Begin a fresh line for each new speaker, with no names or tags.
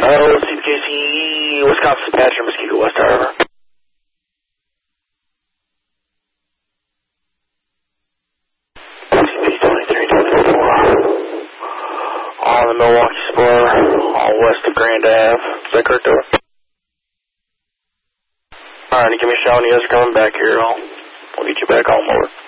CPKC, Wisconsin Patcher, Mosquito West Tower. CP2324. On the Milwaukee Spur, all west of Grand Ave. Is that correct, over? Alright, give me a shout when you guys are coming back here. We'll get you back home, over.